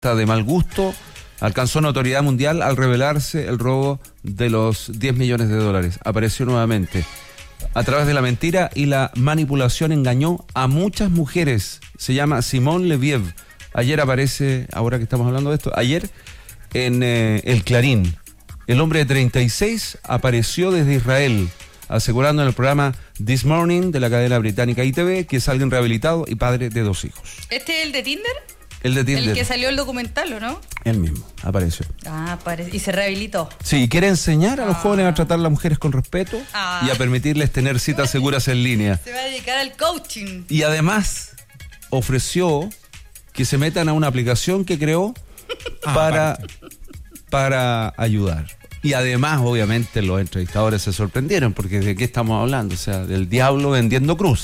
de mal gusto alcanzó notoriedad mundial al revelarse el robo de los 10 millones de dólares. Apareció nuevamente. A través de la mentira y la manipulación engañó a muchas mujeres. Se llama Simone Leviev. Ayer aparece, ahora que estamos hablando de esto, ayer en El Clarín. El hombre de 36 apareció desde Israel, asegurando en el programa This Morning de la cadena británica ITV que es alguien rehabilitado y padre de 2 hijos. ¿Este es el de Tinder? El de Tinder. El que salió el documental, ¿o no? Él mismo, apareció. Y se rehabilitó. Sí, quiere enseñar a los jóvenes a tratar a las mujeres con respeto y a permitirles tener citas seguras en línea. Se va a dedicar al coaching. Y además ofreció que se metan a una aplicación que creó para ayudar. Y además, obviamente, los entrevistadores se sorprendieron, porque ¿de qué estamos hablando? O sea, del diablo vendiendo cruces.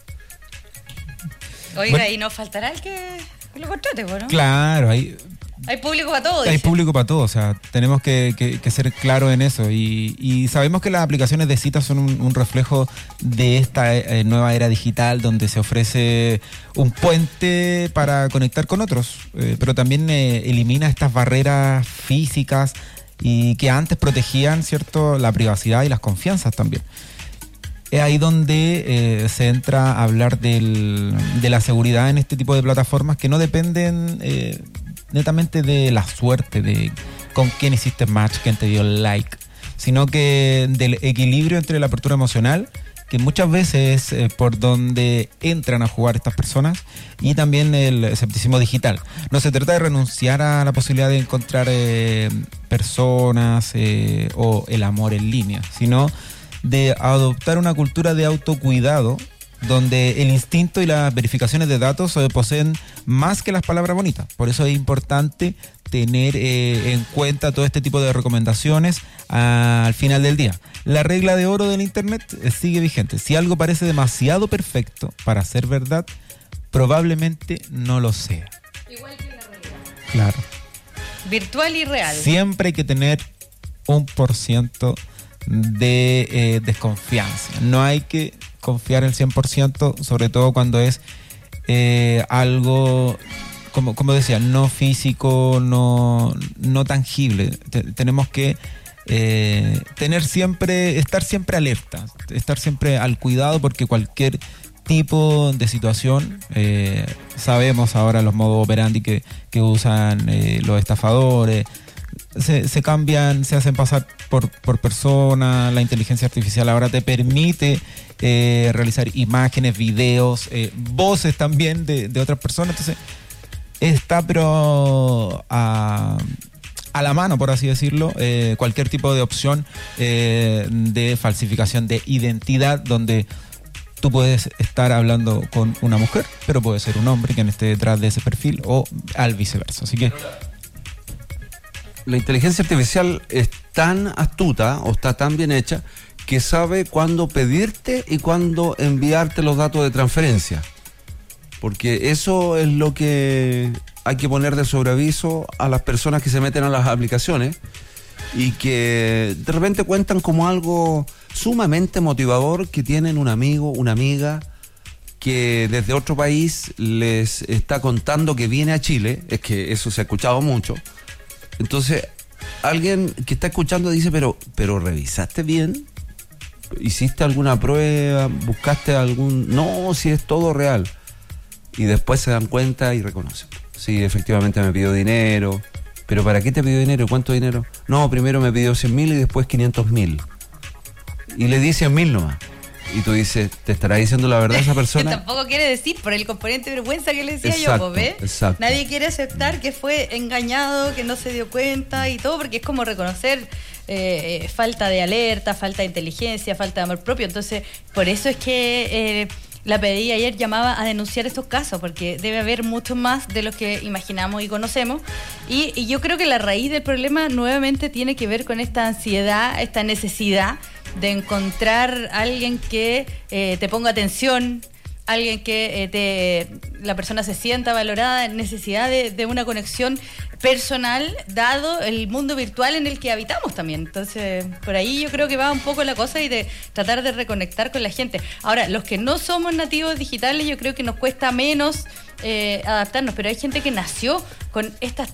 Oiga, y no faltará el que lo contrate, ¿no? Claro, hay público para todo. Hay público para todo, o sea, tenemos que ser claros en eso. Y sabemos que las aplicaciones de citas son un reflejo de esta nueva era digital, donde se ofrece un puente para conectar con otros, pero también elimina estas barreras físicas y que antes protegían, ¿cierto?, la privacidad y las confianzas también. Es ahí donde se entra a hablar de la seguridad en este tipo de plataformas que no dependen netamente de la suerte, de con quién hiciste match, quién te dio like, sino que del equilibrio entre la apertura emocional, que muchas veces es por donde entran a jugar estas personas, y también el escepticismo digital. No se trata de renunciar a la posibilidad de encontrar personas o el amor en línea, sino de adoptar una cultura de autocuidado donde el instinto y las verificaciones de datos poseen más que las palabras bonitas. Por eso es importante tener en cuenta todo este tipo de recomendaciones al final del día. La regla de oro del internet sigue vigente. Si algo parece demasiado perfecto para ser verdad, probablemente no lo sea. Igual que en la realidad. Claro. Virtual y real. Siempre hay que tener 1% de desconfianza. No hay que confiar el 100%, sobre todo cuando es algo, como decía, no físico, no tangible. Tenemos que estar siempre alerta, estar siempre al cuidado, porque cualquier tipo de situación, sabemos ahora los modos operandi que usan los estafadores, se cambian, se hacen pasar por personas. La inteligencia artificial ahora te permite realizar imágenes, videos, voces también de otras personas. Entonces está pero a la mano, por así decirlo, cualquier tipo de opción de falsificación de identidad, donde tú puedes estar hablando con una mujer, pero puede ser un hombre quien esté detrás de ese perfil, o al viceversa. Así que la inteligencia artificial es tan astuta o está tan bien hecha que sabe cuándo pedirte y cuándo enviarte los datos de transferencia. Porque eso es lo que hay que poner de sobreaviso a las personas que se meten a las aplicaciones y que de repente cuentan como algo sumamente motivador, que tienen un amigo, una amiga que desde otro país les está contando que viene a Chile. Es que eso se ha escuchado mucho. Entonces, alguien que está escuchando dice, pero ¿revisaste bien? ¿Hiciste alguna prueba? ¿Buscaste algún...? No, si es todo real. Y después se dan cuenta y reconocen. Sí, efectivamente me pidió dinero. ¿Pero para qué te pidió dinero? ¿Cuánto dinero? No, primero me pidió 100.000 y después 500.000. Y le di 100.000 nomás. Y tú dices, ¿te estará diciendo la verdad esa persona? Que tampoco quiere decir, por el componente de vergüenza que le decía exacto, yo, ¿ves? Exacto. Nadie quiere aceptar que fue engañado, que no se dio cuenta y todo, porque es como reconocer falta de alerta, falta de inteligencia, falta de amor propio. Entonces, por eso es que la PDI ayer llamaba a denunciar estos casos, porque debe haber mucho más de los que imaginamos y conocemos. Y yo creo que la raíz del problema nuevamente tiene que ver con esta ansiedad, esta necesidad de encontrar a alguien que te ponga atención, alguien que la persona se sienta valorada, necesidad de una conexión personal, dado el mundo virtual en el que habitamos también. Entonces, por ahí yo creo que va un poco la cosa y de tratar de reconectar con la gente. Ahora, los que no somos nativos digitales, yo creo que nos cuesta menos adaptarnos, pero hay gente que nació con estas